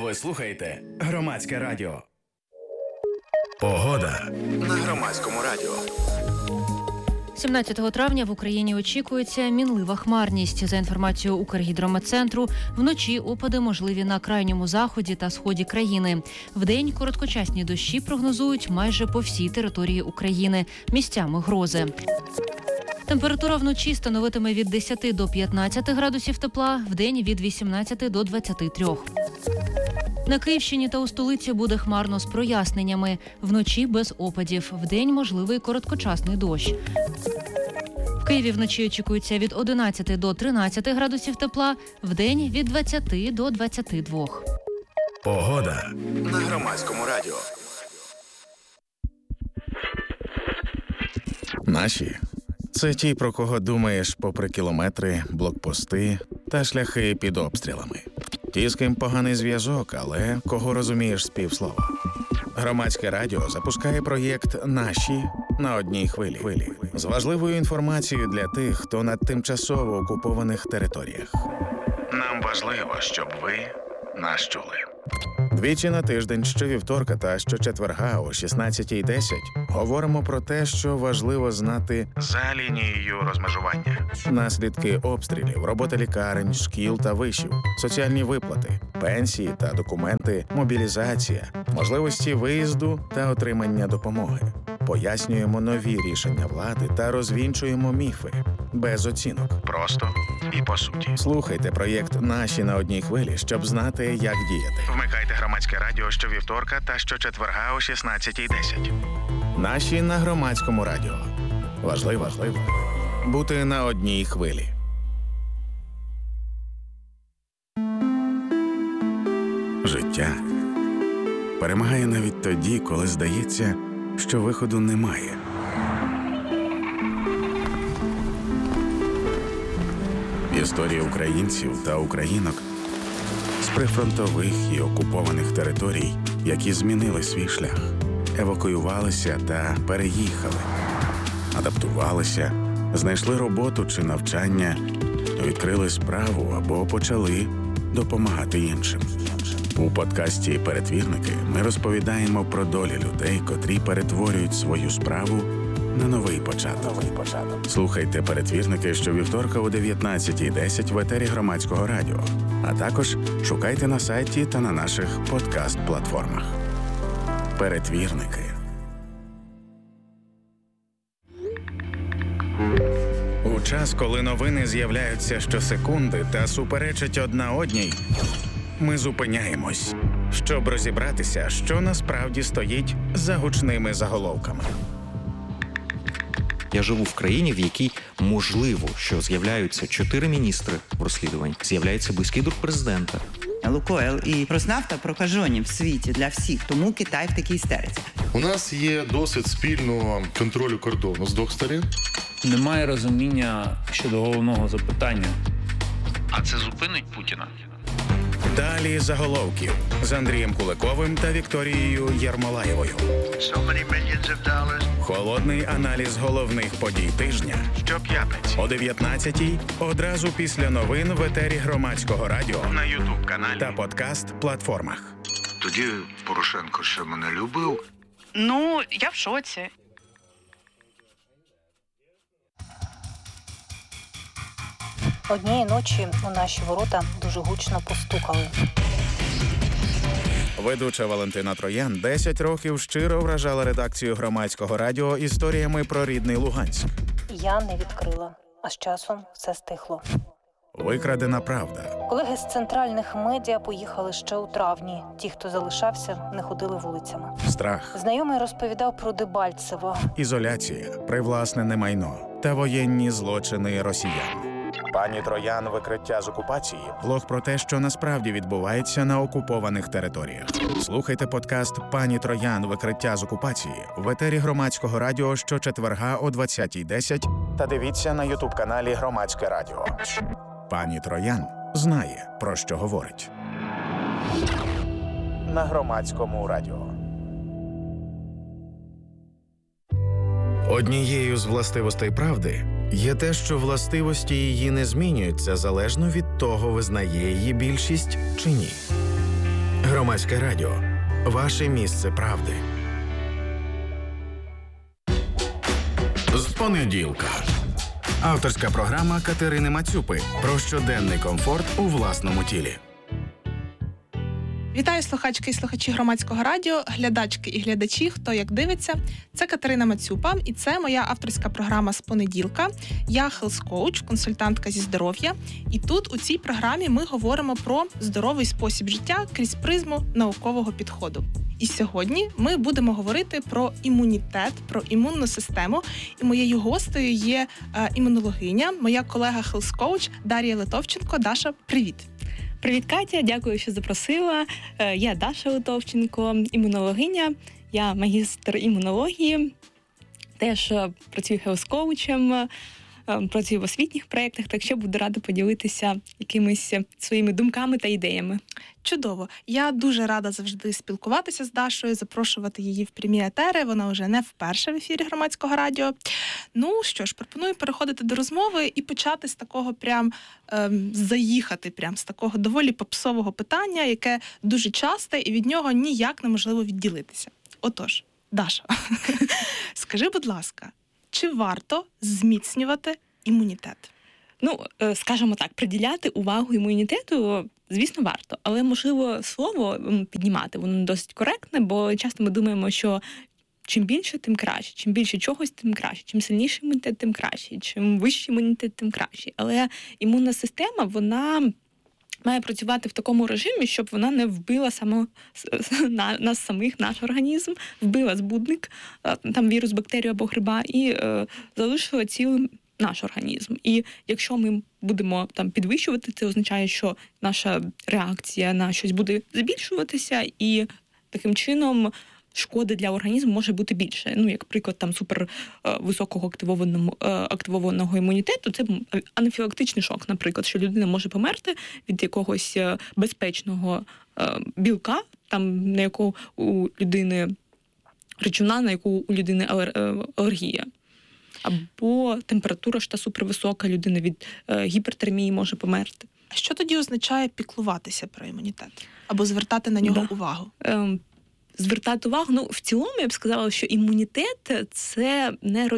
Ви слухаєте Громадське радіо. Погода на Громадському радіо. 17 травня в Україні очікується мінлива хмарність. За інформацією Укргідрометцентру, вночі опади можливі на крайньому заході та сході країни. Вдень короткочасні дощі прогнозують майже по всій території України. Місцями грози. Температура вночі становитиме від 10 до 15 градусів тепла, вдень від 18 до 23. На Київщині та у столиці буде хмарно з проясненнями. Вночі без опадів, вдень можливий короткочасний дощ. В Києві вночі очікується від 11 до 13 градусів тепла, вдень від 20 до 22. Погода на Громадському радіо. Наші – це ті, про кого думаєш попри кілометри, блокпости та шляхи під обстрілами. Ті, з ким поганий зв'язок, але кого розумієш з півслова. Громадське радіо запускає проєкт «Наші» на одній хвилі. З важливою інформацією для тих, хто на тимчасово окупованих територіях. Нам важливо, щоб ви нас чули. Двічі на тиждень, щовівторка та щочетверга о 16:10 говоримо про те, що важливо знати за лінією розмежування. Наслідки обстрілів, робота лікарень, шкіл та вишів, соціальні виплати, пенсії та документи, мобілізація, можливості виїзду та отримання допомоги. Пояснюємо нові рішення влади та розвінчуємо міфи. Без оцінок. Просто і по суті. Слухайте проєкт «Наші» на одній хвилі, щоб знати, як діяти. Вмикайте Громадське радіо щовівторка та щочетверга о 16:10. «Наші» на Громадському радіо. Важливо бути на одній хвилі. Життя перемагає навіть тоді, коли здається, що виходу немає. Історії українців та українок з прифронтових і окупованих територій, які змінили свій шлях, евакуювалися та переїхали, адаптувалися, знайшли роботу чи навчання, відкрили справу або почали допомагати іншим. У подкасті «Перетвірники» ми розповідаємо про долі людей, котрі перетворюють свою справу на новий початок. Слухайте «Перетвірники» щовівторка о 19:10 в етері Громадського радіо. А також шукайте на сайті та на наших подкаст-платформах. «Перетвірники». У час, коли новини з'являються щосекунди та суперечать одна одній, ми зупиняємось, щоб розібратися, що насправді стоїть за гучними заголовками. Я живу в країні, в якій можливо, що з'являються 4 міністри в розслідуванні, з'являється близький друг президента. Лукойл і Роснафта прокажені в світі для всіх, тому Китай в такій істериці. У нас є досвід спільного контролю кордону з двох сторін. Немає розуміння щодо головного запитання. А це зупинить Путіна? Далі заголовків з Андрієм Куликовим та Вікторією Єрмолаєвою. Холодний аналіз головних подій тижня щоп'ятниці о 19:00 одразу після новин в етері Громадського радіо на YouTube-каналі та подкаст-платформах. Тоді Порошенко ще мене любив. Ну, я в шоці. Однієї ночі у наші ворота дуже гучно постукали. Ведуча Валентина Троян 10 років щиро вражала редакцію Громадського радіо історіями про рідний Луганськ. Я не відкрила, а з часом все стихло. Викрадена правда. Колеги з центральних медіа поїхали ще у травні. Ті, хто залишався, не ходили вулицями. Страх. Знайомий розповідав про Дебальцево. Ізоляція, привласнене майно та воєнні злочини росіян. Пані Троян «Викриття з окупації» – влог про те, що насправді відбувається на окупованих територіях. Слухайте подкаст «Пані Троян. Викриття з окупації» в етері Громадського радіо щочетверга о 20:10 та дивіться на YouTube-каналі Громадське радіо. Пані Троян знає, про що говорить. На Громадському радіо. Однією з властивостей правди є те, що властивості її не змінюються залежно від того, визнає її більшість чи ні. Громадське радіо. Ваше місце правди. З понеділка. Авторська програма Катерини Мацюпи про щоденний комфорт у власному тілі. Вітаю слухачки і слухачі Громадського радіо, глядачки і глядачі, хто як дивиться. Це Катерина Мацюпа, і це моя авторська програма з понеділка. Я хелс-коуч, консультантка зі здоров'я. І тут у цій програмі ми говоримо про здоровий спосіб життя крізь призму наукового підходу. І сьогодні ми будемо говорити про імунітет, про імунну систему. І моєю гостею є імунологиня, моя колега хелс-коуч Дар'я Литовченко. Даша, привіт! Привіт, Катя, дякую, що запросила. Я Даша Литовченко, імунологиня, я магістр імунології, теж працюю хелс-коучем, працюю в освітніх проєктах, так що буду рада поділитися якимись своїми думками та ідеями. Чудово. Я дуже рада завжди спілкуватися з Дашою, запрошувати її в прямі етери. Вона вже не вперше в ефірі Громадського радіо. Ну що ж, пропоную переходити до розмови і почати з такого заїхати з такого доволі попсового питання, яке дуже часте і від нього ніяк неможливо відділитися. Отож, Даша, скажи, будь ласка, чи варто зміцнювати імунітет? Ну, скажімо так, приділяти увагу імунітету, звісно, варто. Але, можливо, слово піднімати, воно досить коректне, бо часто ми думаємо, що чим більше, тим краще. Чим більше чогось, тим краще. Чим сильніший імунітет, тим краще. Чим вищий імунітет, тим краще. Але імунна система, вона має працювати в такому режимі, щоб вона не вбила нас самих, наш організм, вбила збудник, там вірус, бактерію або гриба, і залишила цілим наш організм. І якщо ми будемо підвищувати, це означає, що наша реакція на щось буде збільшуватися, і таким чином шкоди для організму може бути більше. Ну, як приклад високого активованого імунітету, це анафілактичний шок, наприклад, що людина може померти від якогось безпечного білка, на яку у людини речовина, на яку у людини алергія. Або температура ж та супервисока, людина від гіпертермії може померти. А що тоді означає піклуватися про імунітет? Або звертати на нього увагу? Звертати увагу, в цілому я б сказала, що імунітет – це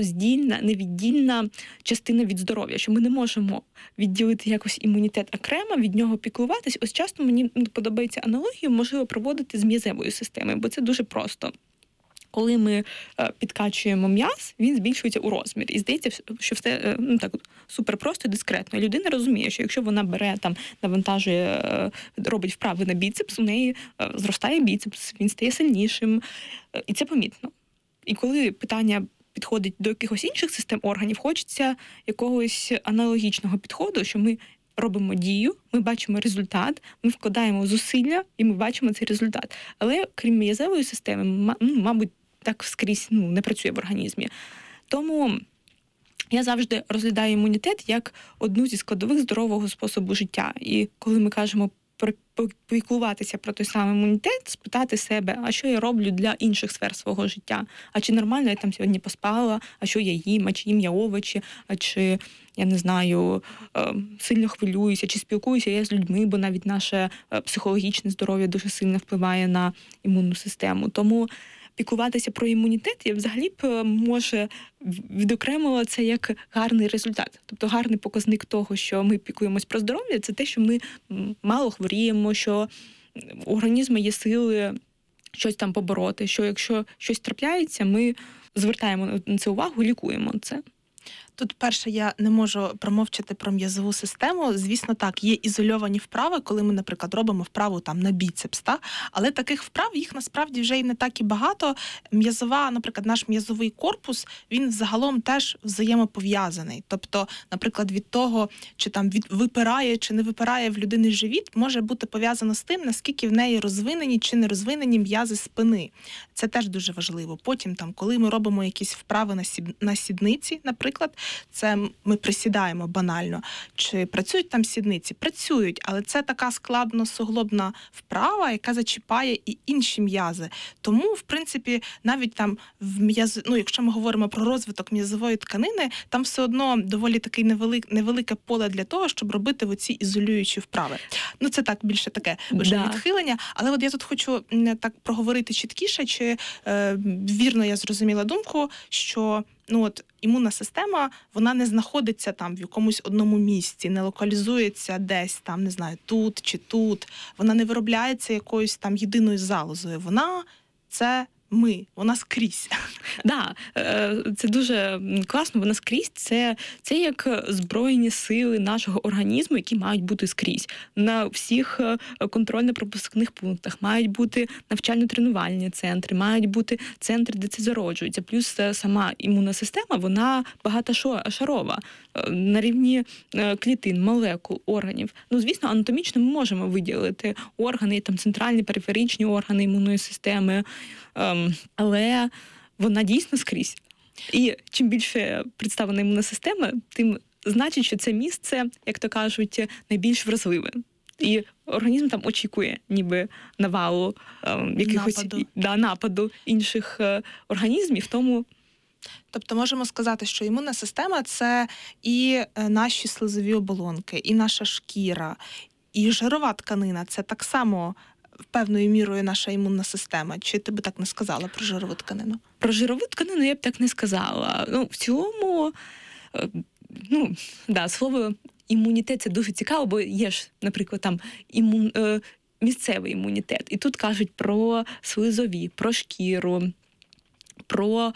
невіддільна частина від здоров'я, що ми не можемо відділити якось імунітет окремо, від нього піклуватись. Ось часто мені подобається аналогію, можливо, проводити з м'язевою системою, бо це дуже просто. Коли ми підкачуємо м'яз, він збільшується у розмірі. І здається, що все супер просто і дискретно. І людина розуміє, що якщо вона бере, навантажує, робить вправи на біцепс, у неї зростає біцепс, він стає сильнішим. І це помітно. І коли питання підходить до якихось інших систем органів, хочеться якогось аналогічного підходу, що ми робимо дію, ми бачимо результат, ми вкладаємо зусилля, і ми бачимо цей результат. Але крім м'язевої системи, мабуть, так скрізь не працює в організмі. Тому я завжди розглядаю імунітет як одну зі складових здорового способу життя. І коли ми кажемо піклуватися про той самий імунітет, спитати себе, а що я роблю для інших сфер свого життя? А чи нормально я там сьогодні поспала? А що я їм? А чи їм я овочі? А чи, я не знаю, сильно хвилююся? Чи спілкуюся я з людьми? Бо навіть наше психологічне здоров'я дуже сильно впливає на імунну систему. Тому піклуватися про імунітет, я взагалі б, може, відокремила це як гарний результат. Тобто гарний показник того, що ми піклуємось про здоров'я, це те, що ми мало хворіємо, що у організму є сили щось там побороти, що якщо щось трапляється, ми звертаємо на це увагу, лікуємо це. Тут, перше, я не можу промовчати про м'язову систему. Звісно, так, є ізольовані вправи, коли ми, наприклад, робимо вправу на біцепс, але таких вправ, їх насправді вже і не так і багато. Наприклад, наш м'язовий корпус, він загалом теж взаємопов'язаний. Тобто, наприклад, від того, чи випирає, чи не випирає в людини живіт, може бути пов'язано з тим, наскільки в неї розвинені чи не розвинені м'язи спини. Це теж дуже важливо. Потім, коли ми робимо якісь вправи на сідниці, наприклад, це ми присідаємо банально. Чи працюють там сідниці? Працюють, але це така складно-суглобна вправа, яка зачіпає і інші м'язи. Тому, в принципі, навіть там якщо ми говоримо про розвиток м'язової тканини, там все одно доволі таке невелике поле для того, щоб робити оці ізолюючі вправи. Це так, більше таке вже відхилення. Але от я тут хочу так проговорити чіткіше, чи вірно я зрозуміла думку, що імунна система, вона не знаходиться там в якомусь одному місці, не локалізується десь там, не знаю, тут чи тут. Вона не виробляється якоюсь там єдиною залозою. Вона – це ми, вона скрізь. Це дуже класно, вона скрізь. Це як збройні сили нашого організму, які мають бути скрізь. На всіх контрольно-пропускних пунктах мають бути навчально-тренувальні центри, мають бути центри, де це зароджується. Плюс сама імунна система, вона багатошарова. На рівні клітин, молекул, органів. Звісно, анатомічно ми можемо виділити органи, там центральні, периферичні органи імунної системи, але вона дійсно скрізь. І чим більше представлена імунна система, тим значить, що це місце, як то кажуть, найбільш вразливе. І організм там очікує ніби навалу якихось нападу інших організмів, тому... Тобто можемо сказати, що імунна система – це і наші слизові оболонки, і наша шкіра, і жирова тканина – це так само певною мірою наша імунна система. Чи ти би так не сказала про жирову тканину? Про жирову тканину я б так не сказала. В цілому, слово імунітет – це дуже цікаво, бо є ж, наприклад, там місцевий імунітет. І тут кажуть про слизові, про шкіру, про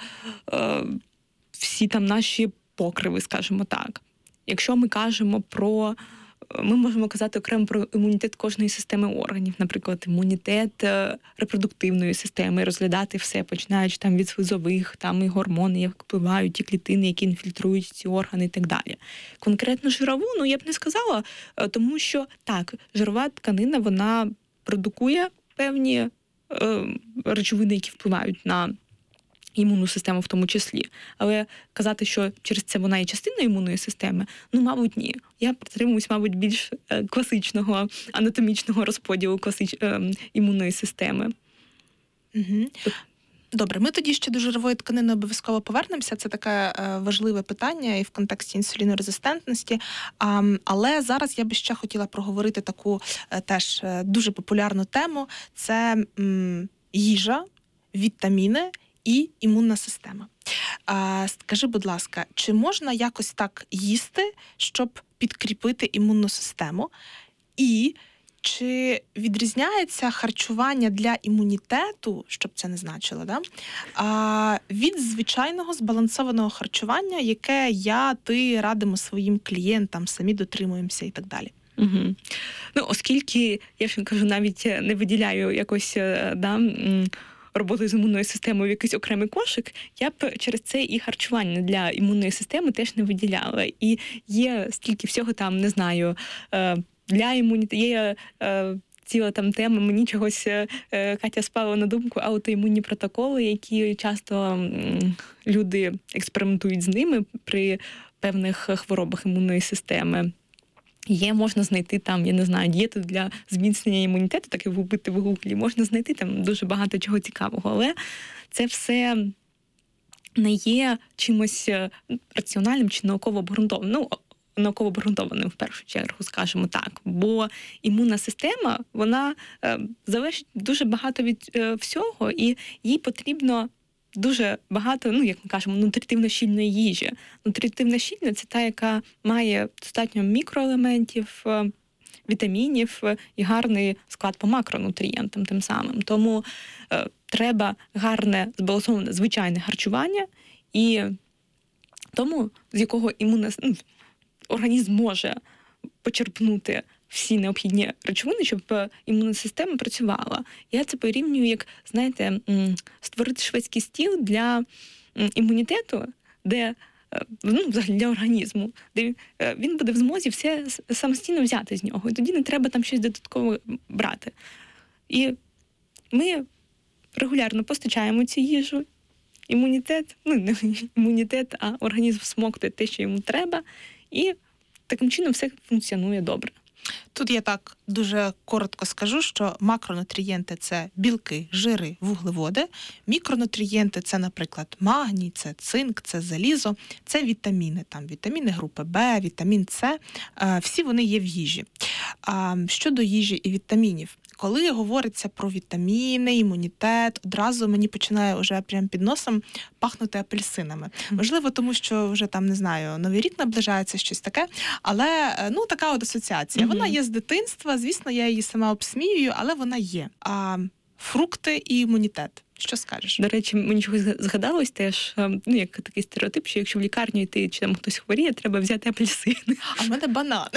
всі там наші покриви, скажімо так. Якщо ми кажемо ми можемо казати окремо про імунітет кожної системи органів, наприклад, імунітет репродуктивної системи, розглядати все, починаючи там від слизових, там і гормони, як впливають ті клітини, які інфільтрують ці органи і так далі. Конкретно жирову, я б не сказала, тому що так, жирова тканина, вона продукує певні речовини, які впливають на імунну систему в тому числі. Але казати, що через це вона є частиною імунної системи, мабуть, ні. Я притримуюсь, мабуть, більш класичного анатомічного розподілу імунної системи. Угу. Добре, ми тоді ще до жирової тканини обов'язково повернемося. Це таке важливе питання і в контексті інсулінорезистентності. Але зараз я би ще хотіла проговорити таку теж дуже популярну тему. Це їжа, вітаміни і імунна система. Скажи, будь ласка, чи можна якось так їсти, щоб підкріпити імунну систему? І чи відрізняється харчування для імунітету, щоб це не значило, від звичайного збалансованого харчування, яке ти радимо своїм клієнтам, самі дотримуємося і так далі? Угу. Оскільки, я ж кажу, навіть не виділяю якось роботу з імунною системою в якийсь окремий кошик, я б через це і харчування для імунної системи теж не виділяла. І є стільки всього там, не знаю, для імунітету, є ціла там тема, мені чогось Катя спала на думку, аутоімунні протоколи, які часто люди експериментують з ними при певних хворобах імунної системи. Можна знайти там, я не знаю, дієту для зміцнення імунітету, так і вбити в гуглі, можна знайти там дуже багато чого цікавого, але це все не є чимось раціональним чи науково обґрунтованим. Науково обґрунтованим, в першу чергу, скажімо так. Бо імунна система, вона залежить дуже багато від всього, і їй потрібно дуже багато, як ми кажемо, нутритивно-щільної їжі. Нутритивно-щільна – це та, яка має достатньо мікроелементів, вітамінів і гарний склад по макронутрієнтам тим самим. Тому треба гарне, збалансоване, звичайне харчування, і тому, з якого організм може почерпнути всі необхідні речовини, щоб імунна система працювала. Я це порівнюю, як, знаєте, створити шведський стіл для імунітету, де, взагалі для організму, де він буде в змозі все самостійно взяти з нього. І тоді не треба там щось додатково брати. І ми регулярно постачаємо цю їжу, імунітет, не імунітет, а організм всмоктує те, що йому треба, і таким чином все функціонує добре. Тут я так дуже коротко скажу, що макронутрієнти – це білки, жири, вуглеводи. Мікронутрієнти – це, наприклад, магній, це цинк, це залізо, це вітаміни. Там вітаміни групи Б, вітамін С. Всі вони є в їжі. Щодо їжі і вітамінів. Коли говориться про вітаміни, імунітет, одразу мені починає вже прямо під носом пахнути апельсинами. Можливо, тому що вже там, не знаю, Новий рік наближається, щось таке, але така от асоціація. Вона є з дитинства, звісно, я її сама обсміюю, але вона є. Фрукти і імунітет. Що скажеш? До речі, мені чогось згадалось теж, як такий стереотип, що якщо в лікарню йти, чи там хтось хворіє, треба взяти апельсини. А в мене банани.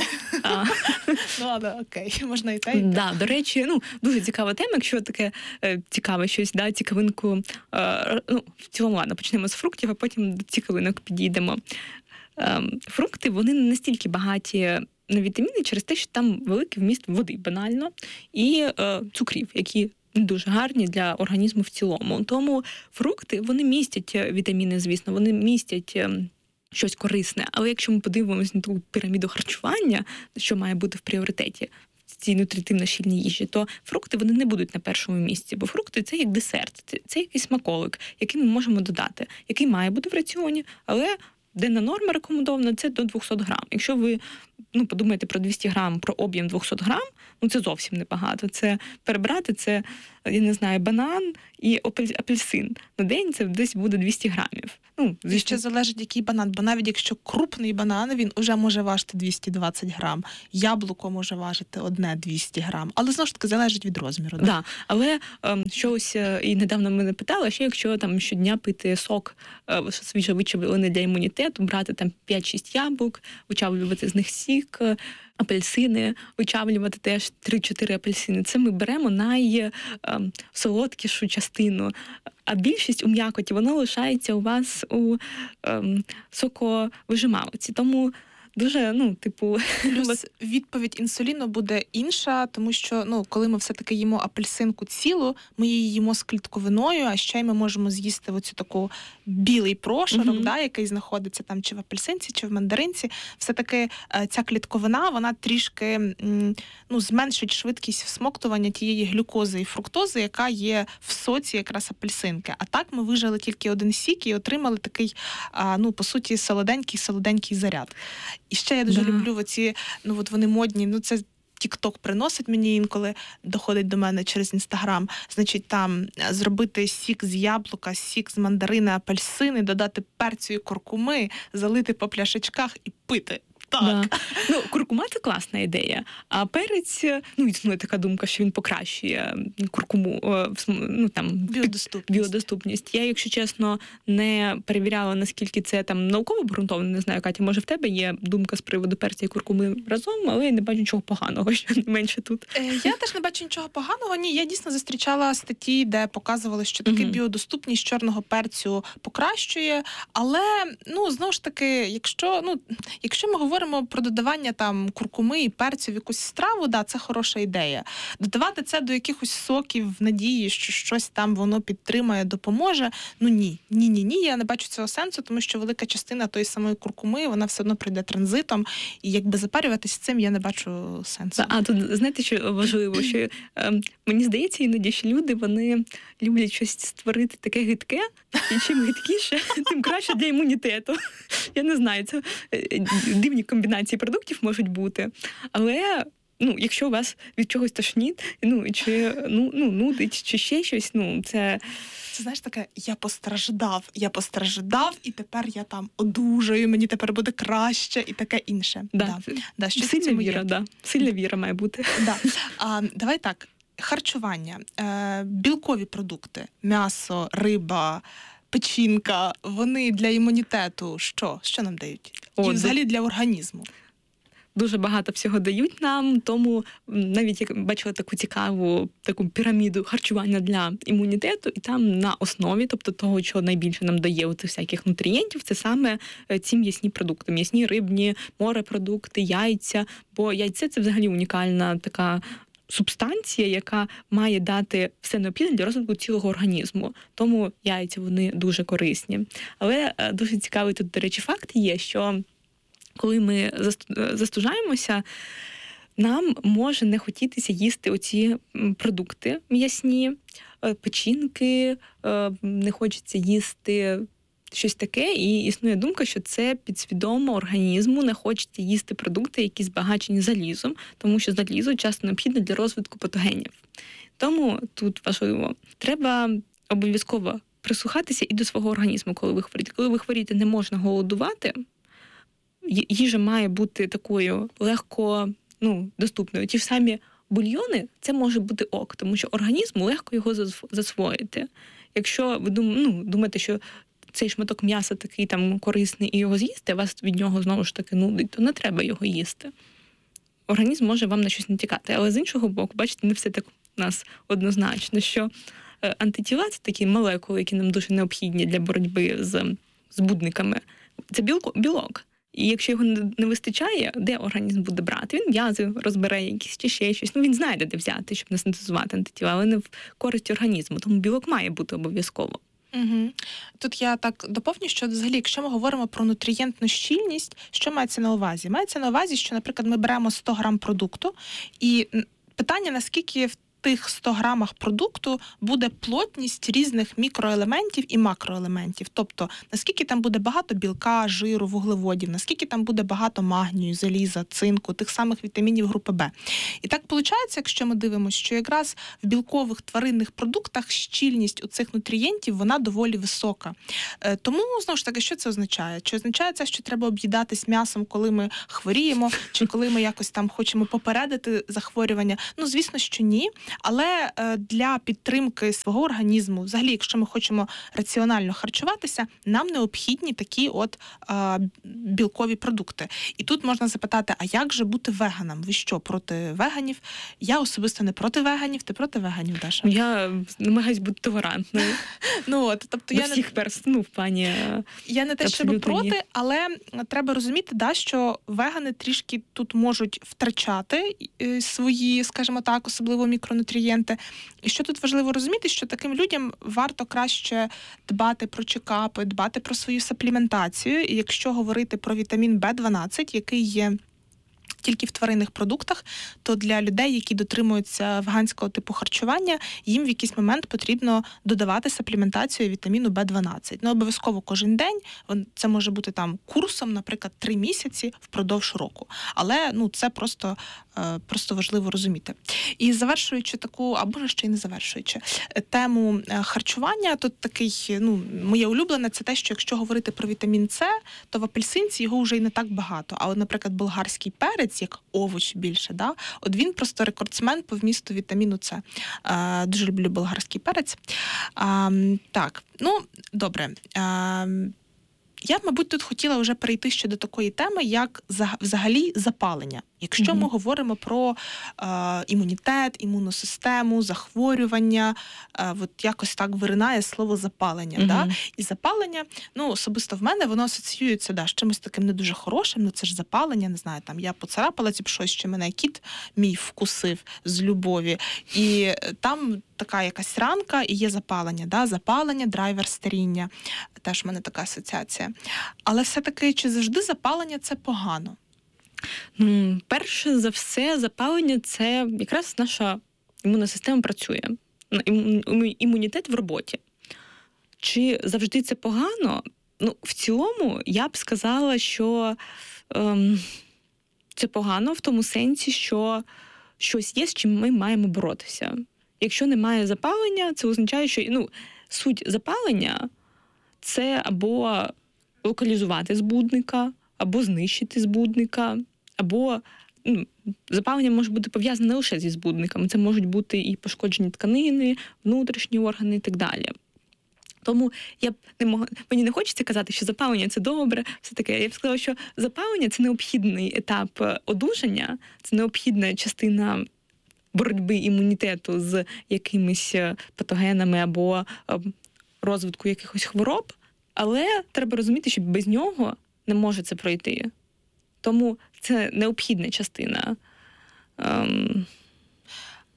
Але окей, можна і те, і те. Да, до речі, дуже цікава тема, якщо таке цікаве щось, цікавинку, в цілому, ладно, почнемо з фруктів, а потім до цікавинок підійдемо. Фрукти, вони не настільки багаті на вітаміни через те, що там великий вміст води, банально, і цукрів, які дуже гарні для організму в цілому. Тому фрукти, вони містять вітаміни, звісно, вони містять щось корисне. Але якщо ми подивимося на ту піраміду харчування, що має бути в пріоритеті в цій нутритивно-щільній їжі, то фрукти, вони не будуть на першому місці. Бо фрукти – це як десерт, це якийсь смаколик, який ми можемо додати, який має бути в раціоні, але денна норма рекомендована – це до 200 грам. Якщо ви подумаєте про 200 грам, про об'єм 200 грам, це зовсім небагато. Це перебрати, це, я не знаю, банан і апельсин. На день це десь буде 200 грамів. І ще залежить, який банан. Бо навіть якщо крупний банан, він вже може важити 220 грам. Яблуко може важити 200 грам. Але, знову ж таки, залежить від розміру. Да. Але щось, і недавно мене питали, що якщо там щодня пити сок свіжовичавлений для імунітету, брати там 5-6 яблук, вичавлювати з них сік, апельсини, вичавлювати теж 3-4 апельсини. Це ми беремо найсолодкішу частину. А більшість у м'якоті, воно лишається у вас у соковижималці. Тому дуже, Плюс відповідь інсуліну буде інша, тому що, коли ми все-таки їмо апельсинку цілу, ми її їмо з клітковиною, а ще й ми можемо з'їсти оцю таку білий прошарок, який знаходиться там чи в апельсинці, чи в мандаринці. Все-таки ця клітковина, вона трішки, зменшить швидкість всмоктування тієї глюкози і фруктози, яка є в соці якраз апельсинки. А так ми вижали тільки один сік і отримали такий, по суті, солоденький заряд. І ще я дуже люблю оці, вони модні, це TikTok приносить мені інколи, доходить до мене через Instagram. Значить, там зробити сік з яблука, сік з мандарини, апельсини, додати перцю і куркуми, залити по пляшечках і пити. Так. Да. Куркума – це класна ідея. А перець, існує така думка, що він покращує куркуму, біодоступність. Я, якщо чесно, не перевіряла, наскільки це там науково обґрунтовано. Не знаю, Катя, може в тебе є думка з приводу перця і куркуми разом, але я не бачу нічого поганого, що не менше тут. Я теж не бачу нічого поганого. Ні, я дійсно зустрічала статті, де показували, що таки біодоступність чорного перцю покращує. Але, знову ж таки, якщо ми говоримо про додавання там куркуми і перцю в якусь страву, це хороша ідея. Додавати це до якихось соків в надії, що щось там воно підтримає, допоможе. Ні, я не бачу цього сенсу, тому що велика частина тої самої куркуми, вона все одно пройде транзитом, і якби запарюватись цим я не бачу сенсу. А тут, знаєте, що важливо, що мені здається, іноді, що люди, вони люблять щось створити таке гидке, і чим гидкіше, тим краще для імунітету. Я не знаю, це дивні комбінації продуктів можуть бути, але якщо у вас від чогось тошніть, чи нудить, чи ще щось, це... Це, знаєш, таке, я постраждав, і тепер я там одужаю, мені тепер буде краще, і таке інше. Сильна віра, сильна віра має бути. Давай так, харчування, білкові продукти, м'ясо, риба, печінка, вони для імунітету що? Що нам дають? І взагалі для організму? Дуже багато всього дають нам, тому навіть я бачила таку цікаву піраміду харчування для імунітету, і там на основі, тобто того, що найбільше нам дає всяких нутрієнтів, це саме ці м'ясні продукти, м'ясні, рибні, морепродукти, яйця, бо яйце – це взагалі унікальна така субстанція, яка має дати все необхідне для розвитку цілого організму. Тому яйця, вони дуже корисні. Але дуже цікавий тут, до речі, факт є, що коли ми застужаємося, нам може не хотітися їсти оці продукти м'ясні, печінки, не хочеться їсти щось таке, і існує думка, що це підсвідомо організму не хочеться їсти продукти, які збагачені залізом, тому що залізо часто необхідне для розвитку патогенів. Тому тут важливо, треба обов'язково прислухатися і до свого організму, коли ви хворієте. Коли ви хворієте, не можна голодувати, їжа має бути такою легко, доступною. Ті ж самі бульйони, це може бути ок, тому що організму легко його засвоїти. Якщо ви думаєте, що цей шматок м'яса такий там корисний і його з'їсти, а вас від нього знову ж таки нудить, то не треба його їсти. Організм може вам на щось натякати. Але з іншого боку, бачите, не все так у нас однозначно, що антитіла – це такі молекули, які нам дуже необхідні для боротьби з збудниками. Це білок. І якщо його не вистачає, де організм буде брати? Він м'язи розбере якісь чи ще щось. Він знайде, де взяти, щоб не синтезувати антитіла, але не в користь організму. Тому білок має бути обов'язково. Угу. Тут я так доповню, що взагалі, якщо ми говоримо про нутрієнтну щільність, що мається на увазі? Мається на увазі, що, наприклад, ми беремо 100 грам продукту, і питання, наскільки в тих 100 грамах продукту буде плотність різних мікроелементів і макроелементів. Тобто, наскільки там буде багато білка, жиру, вуглеводів, наскільки там буде багато магнію, заліза, цинку, тих самих вітамінів групи Б. І так виходить, якщо ми дивимося, що якраз в білкових тваринних продуктах щільність у цих нутрієнтів, вона доволі висока. Тому, знову ж таки, що це означає? Чи означає це, що треба об'їдатись м'ясом, коли ми хворіємо, чи коли ми якось там хочемо попередити захворювання? Звісно, що ні. Але для підтримки свого організму, взагалі, якщо ми хочемо раціонально харчуватися, нам необхідні такі білкові продукти. І тут можна запитати, а як же бути веганом? Ви що, проти веганів? Я особисто не проти веганів. Ти проти веганів, Даша? Я намагаюсь бути толерантною. Тобто до всіх перст, в плані я не те, щоб проти, але треба розуміти, що вегани трішки тут можуть втрачати свої, скажімо так, особливо мікронутрієнти. І що тут важливо розуміти, що таким людям варто краще дбати про чекапи, дбати про свою сапліментацію. І якщо говорити про вітамін В12, який є тільки в тваринних продуктах, то для людей, які дотримуються веганського типу харчування, їм в якийсь момент потрібно додавати сапліментацію вітаміну В12. Обов'язково кожен день, це може бути там курсом, наприклад, 3 місяці впродовж року. Але це просто важливо розуміти. І завершуючи таку, або ще й не завершуючи, тему харчування, тут такий, моє улюблене, це те, що якщо говорити про вітамін С, то в апельсинці його вже й не так багато. А наприклад, болгарський перець, як овоч більше, він просто рекордсмен по вмісту вітаміну С. Дуже люблю болгарський перець. Так, добре. Я б, мабуть, тут хотіла вже перейти ще до такої теми, як взагалі запалення. Якщо ми говоримо про імунітет, імунну систему, захворювання, якось так виринає слово запалення. І запалення, особисто в мене, воно асоціюється з чимось таким не дуже хорошим, це ж запалення, не знаю, там я поцарапала щось, що мене кіт мій вкусив з любові. І там така якась ранка і є запалення. Запалення, драйвер старіння. Теж в мене така асоціація. Але все-таки, чи завжди запалення – це погано? Перше за все, запалення – це якраз наша імунна система працює. Імунітет в роботі. Чи завжди це погано? В цілому, я б сказала, що це погано в тому сенсі, що щось є, з чим ми маємо боротися. Якщо немає запалення, це означає, що суть запалення – це або локалізувати збудника, або знищити збудника, або запалення може бути пов'язане не лише зі збудниками, це можуть бути і пошкоджені тканини, внутрішні органи і так далі. Тому мені не хочеться казати, що запалення – це добре, все таке. Я б сказала, що запалення – це необхідний етап одужання, це необхідна частина боротьби імунітету з якимись патогенами або розвитку якихось хвороб, але треба розуміти, що без нього не може це пройти. Тому це необхідна частина.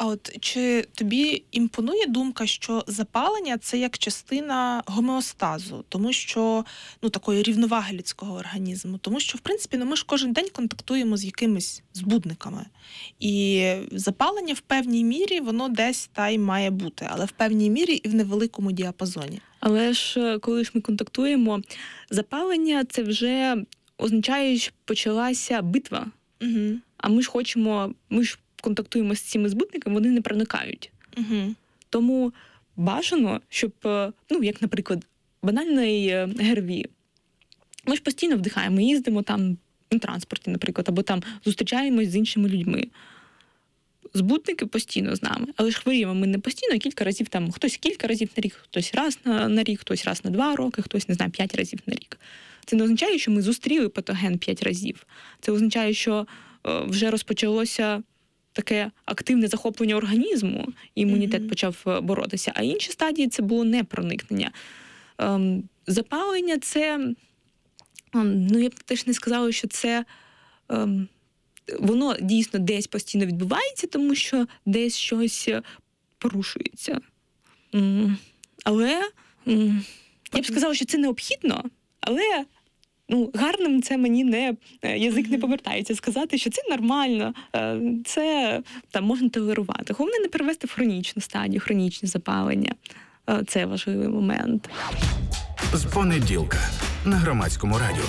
А от чи тобі імпонує думка, що запалення – це як частина гомеостазу, тому що, такої рівноваги людського організму, тому що, в принципі, ми ж кожен день контактуємо з якимись збудниками. І запалення в певній мірі, воно десь та й має бути, але в певній мірі і в невеликому діапазоні. Але ж, коли ж ми контактуємо, запалення – це вже означає, що почалася битва. Угу. А ми ж контактуємо з цими збутниками, вони не проникають. Угу. Тому бажано, щоб, як, наприклад, банальний ГРВІ. Ми ж постійно вдихаємо, їздимо там на транспорті, наприклад, або там зустрічаємось з іншими людьми. Збутники постійно з нами, але ж хворіємо ми не постійно, а кілька разів там, хтось кілька разів на рік, хтось раз на рік, хтось раз на 2 роки, хтось, 5 разів на рік. Це не означає, що ми зустріли патоген 5 разів. Це означає, що вже розпочалося таке активне захоплення організму, і імунітет почав боротися. А інші стадії – це було непроникнення. Запалення – це, я б теж не сказала, що це, воно дійсно десь постійно відбувається, тому що десь щось порушується. Але я б сказала, що це необхідно, але гарним це мені язик не повертається сказати, що це нормально, це можна толерувати. Головне не перевести в хронічну стадію, хронічні запалення. Це важливий момент. З понеділка на Громадському радіо.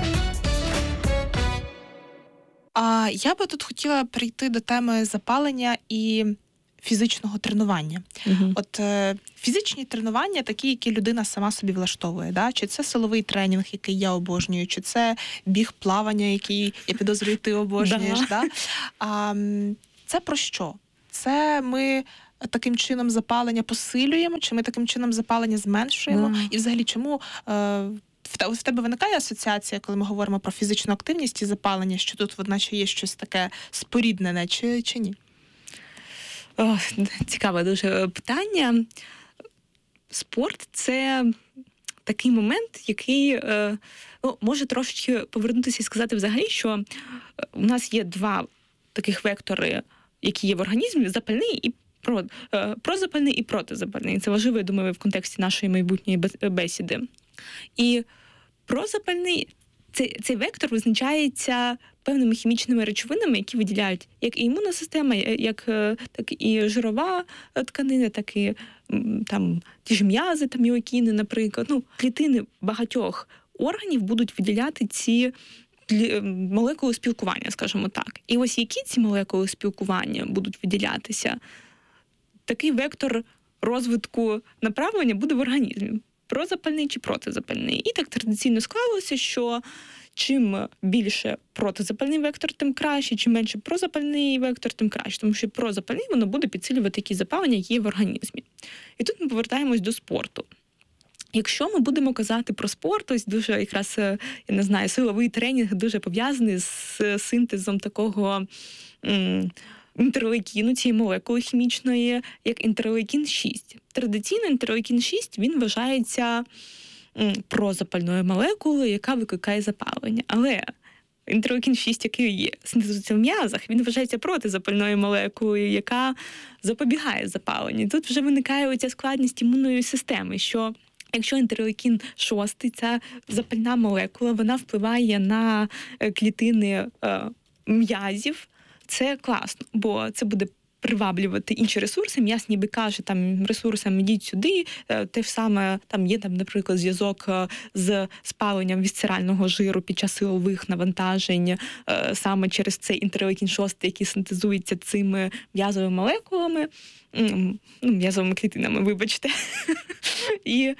А я би тут хотіла перейти до теми запалення і фізичного тренування. От фізичні тренування такі, які людина сама собі влаштовує, да? Чи це силовий тренінг, який я обожнюю, чи це біг, плавання, який, я підозрюю, ти обожнюєш. Да? Це про що? Це ми таким чином запалення посилюємо, чи ми таким чином запалення зменшуємо? І взагалі, чому в тебе виникає асоціація, коли ми говоримо про фізичну активність і запалення, що тут водночас є щось таке споріднене, чи ні? Цікаве дуже питання. Спорт – це такий момент, який може трошечки повернутися і сказати взагалі, що у нас є 2 таких вектори, які є в організмі – запальний і прозапальний і протизапальний. Це важливо, я думаю, в контексті нашої майбутньої бесіди. І прозапальний цей вектор визначається певними хімічними речовинами, які виділяють як і імунна система, так і жирова тканина, так і ті ж м'язи, міокіни, наприклад. Клітини багатьох органів будуть виділяти ці молекули спілкування, скажімо так. І ось які ці молекули спілкування будуть виділятися, такий вектор розвитку направлення буде в організмі. Прозапальний чи протизапальний. І так традиційно склалося, що чим більше протизапальний вектор, тим краще, чим менше прозапальний вектор, тим краще. Тому що прозапальний, воно буде підсилювати які запалення, які є в організмі. І тут ми повертаємось до спорту. Якщо ми будемо казати про спорт, ось дуже якраз, силовий тренінг дуже пов'язаний з синтезом такого інтерлейкіну, цієї молекули хімічної, як інтерлейкін-6. Традиційно інтерлейкін-6, він вважається прозапальною молекулою, яка викликає запалення. Але інтерлейкін-6, який є синтезується в м'язах, він вважається протизапальною молекулою, яка запобігає запаленню. Тут вже виникає оця складність імунної системи, що якщо інтерлейкін-6, ця запальна молекула, вона впливає на клітини м'язів, це класно, бо це буде приваблювати інші ресурси. М'яз ніби каже ресурсам ідіть сюди, те ж саме є наприклад, зв'язок з спаленням вісцерального жиру під час силових навантажень, саме через цей інтерлейкін-6, який синтезується цими м'язовими молекулами, м'язовими клітинами, вибачте. І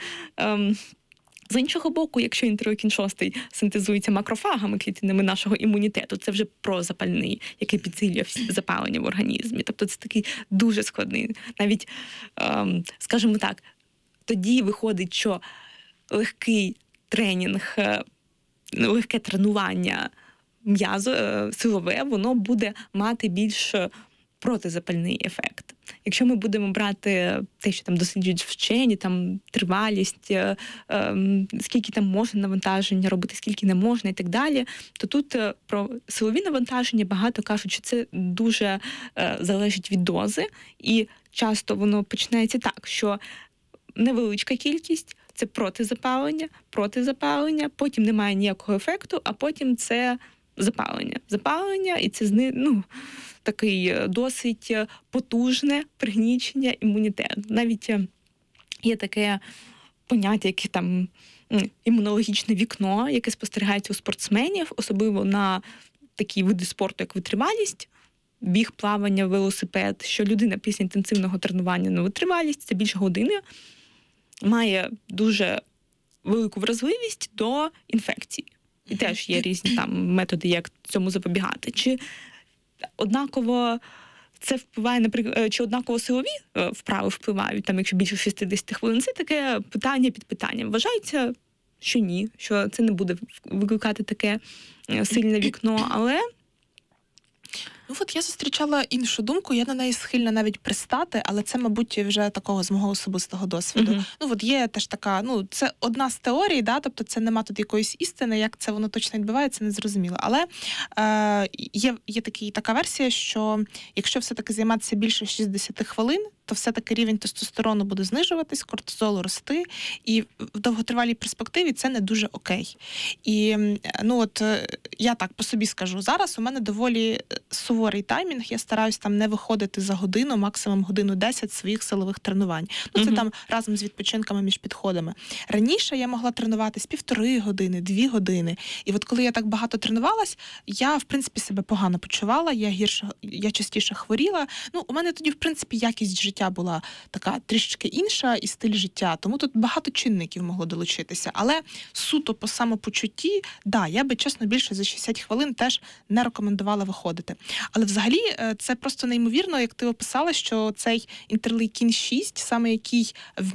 з іншого боку, якщо інтерлейкін-6 синтезується макрофагами, клітинами нашого імунітету, це вже прозапальний, який підсилює запалення в організмі. Тобто це такий дуже складний. Навіть, скажімо так, тоді виходить, що легкий тренінг, легке тренування м'язу, силове, воно буде мати більш протизапальний ефект. Якщо ми будемо брати те, що там досліджують вчені, там тривалість, скільки там можна навантаження робити, скільки не можна і так далі, то тут про силові навантаження багато кажуть, що це дуже залежить від дози, і часто воно починається так, що невеличка кількість – це протизапалення, потім немає ніякого ефекту, а потім це запалення, і це такий досить потужне пригнічення імунітету. Навіть є таке поняття, яке там імунологічне вікно, яке спостерігається у спортсменів, особливо на такі види спорту, як витривалість, біг, плавання, велосипед, що людина після інтенсивного тренування на витривалість, це більше години, має дуже велику вразливість до інфекцій. І теж є різні там методи, як цьому запобігати. Чи однаково це впливає, наприклад, чи однаково силові вправи впливають, там, якщо більше 60 хвилин, це таке питання під питанням. Вважається, що ні, що це не буде викликати таке сильне вікно, але... Я зустрічала іншу думку, я на неї схильна навіть пристати, але це, мабуть, вже такого з мого особистого досвіду. Є теж така, це одна з теорій, тобто це нема тут якоїсь істини, як це воно точно відбувається, не зрозуміло. Але є така версія, що якщо все-таки займатися більше 60 хвилин, то все-таки рівень тестостерону буде знижуватись, кортизолу рости, і в довготривалій перспективі це не дуже окей. І я так по собі скажу, зараз у мене доволі суворий таймінг, я стараюсь там не виходити за годину, максимум годину 10 своїх силових тренувань. Це там разом з відпочинками між підходами. Раніше я могла тренуватись 1,5 години, 2 години. І от коли я так багато тренувалась, я, в принципі, себе погано почувала, я частіше хворіла. У мене тоді, в принципі, якість життя була така трішечки інша і стиль життя, тому тут багато чинників могло долучитися. Але суто по самопочутті, я би, чесно, більше за 60 хвилин теж не рекомендувала виходити. Але взагалі це просто неймовірно, як ти описала, що цей інтерлейкін-6, саме який